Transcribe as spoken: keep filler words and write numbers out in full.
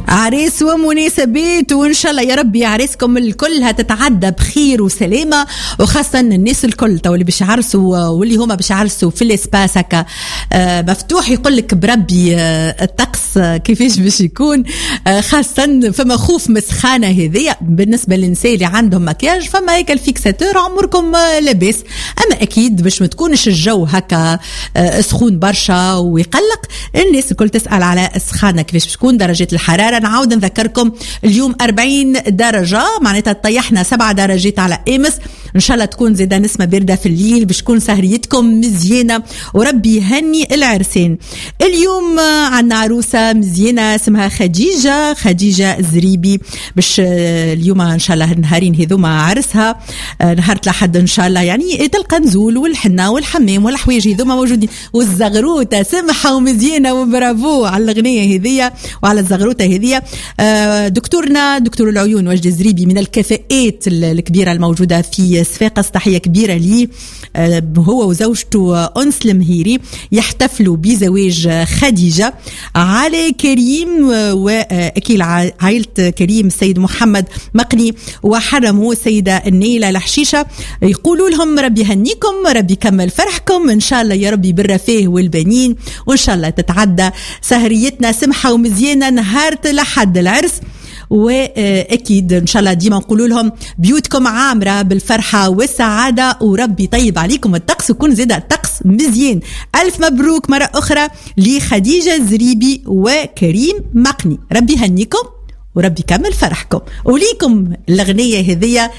عريس ومناسبات، وإن شاء الله يا ربي عريسكم الكل هتتعدى بخير وسلامة، وخاصة الناس الكل تو اللي باش يعرسوا واللي هما باش يعرسوا في الاسباس هكا مفتوح، يقول لك بربي الطقس كيفاش باش يكون، خاصة فما خوف مسخانة هذية بالنسبة للنساء اللي عندهم مكياج، فما هيك الفيكساتور عمركم لاباس. أما أكيد باش ما تكونش الجو هكا سخون برشا ويقلق، الناس الكل تسأل على السخانة كيفاش باش تكون درجة الحرارة. نعاود نذكركم اليوم أربعين درجة، معناتها طيحنا سبعة درجات على امس، ان شاء الله تكون زيادة نسمة باردة في الليل باش تكون سهريتكم مزيانة، وربي يهني العرسين. اليوم عندنا عروسة مزيانة اسمها خديجة خديجة الزريبي، باش اليوم ان شاء الله نهارين هذوما عرسها، نهار الأحد ان شاء الله، يعني تلقى نزول والحنة والحمام والحوايج هذوما موجودين، والزغروطة سمحة ومزيانة، وبرافو على الأغنية هذية وعلى الزغروطة هذية. دكتورنا دكتور العيون وجد الزريبي من الكفاءات الكبيرة الموجودة في صفاقس، تحية كبيرة لي، هو وزوجته أنس المهيري يحتفلوا بزواج خديجة علي كريم، وأكيد عائلة كريم السيد محمد مقني وحرمه السيدة النيلة الحشيشة، يقولوا لهم ربي يهنيكم، ربي يكمل فرحكم إن شاء الله يا ربي بالرفاه والبنين، وإن شاء الله تتعدى سهريتنا سمحة ومزيانة نهار لحد العرس. وأكيد إن شاء الله ديما نقولوا لهم بيوتكم عامرة بالفرحة والسعادة، وربي طيب عليكم الطقس ويكون زيادة الطقس مزيان. ألف مبروك مرة أخرى لخديجة الزريبي وكريم مقني، ربي يهنيكم وربي يكمل فرحكم. وليكم الأغنية هذية